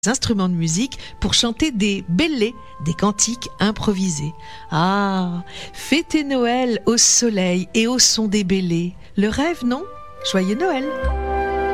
instruments de musique pour chanter des bellets, des cantiques improvisés. Ah, fêter Noël au soleil et au son des bellets. Le rêve, non? Joyeux Noël!